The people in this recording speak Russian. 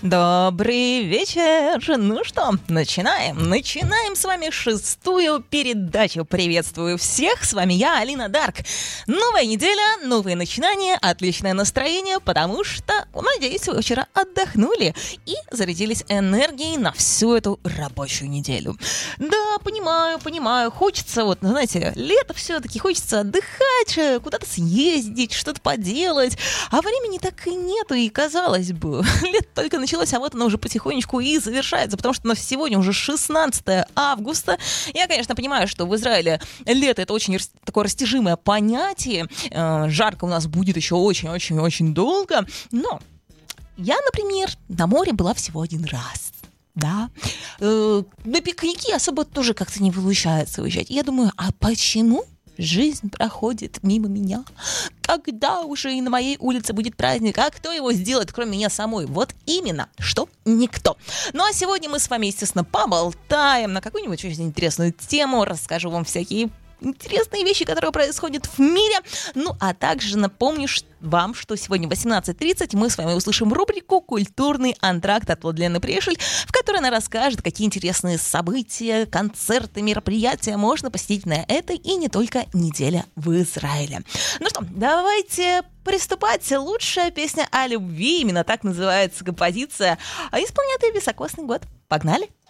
Добрый вечер! Ну что, начинаем с вами 6-ю передачу. Приветствую всех, с вами я, Алина Дарк. Новая неделя, новые начинания, отличное настроение, потому что, надеюсь, вы вчера отдохнули и зарядились энергией на всю эту рабочую неделю. Да, понимаю, хочется, знаете, лето все-таки, хочется отдыхать, куда-то съездить, что-то поделать, а времени так и нету, и казалось бы, лето только началось, а вот оно уже потихонечку и завершается, потому что сегодня уже 16 августа. Я, конечно, понимаю, что в Израиле лето — это очень такое растяжимое понятие, жарко у нас будет еще очень-очень-очень долго, но я, например, на море была всего один раз. Да, на пикники особо тоже как-то не получается уезжать. Я думаю, а почему жизнь проходит мимо меня? Когда уже и на моей улице будет праздник, а кто его сделает, кроме меня самой? Вот именно, что никто. Ну а сегодня мы с вами, естественно, поболтаем на какую-нибудь очень интересную тему, расскажу вам всякие интересные вещи, которые происходят в мире. Ну, а также напомню вам, что сегодня в 18:30 мы с вами услышим рубрику «Культурный антракт» от Владлены Прешель, в которой она расскажет, какие интересные события, концерты, мероприятия можно посетить на этой и не только неделе в Израиле. Ну что, давайте приступать. Лучшая песня о любви, именно так называется композиция, исполнятая в високосный год. Погнали!